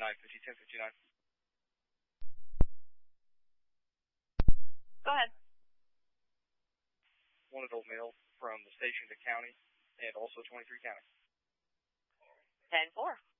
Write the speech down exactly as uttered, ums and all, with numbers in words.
nine fifty, ten fifty-nine. Go ahead. One adult male from the station to county, and also twenty-three county. ten four.